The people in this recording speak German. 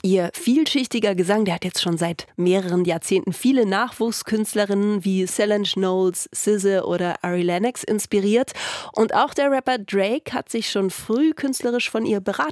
Ihr vielschichtiger Gesang, der hat jetzt schon seit mehreren Jahrzehnten viele Nachwuchskünstlerinnen wie Solange Knowles, SZA oder Ari Lennox inspiriert. Und auch der Rapper Drake hat sich schon früh künstlerisch von ihr beraten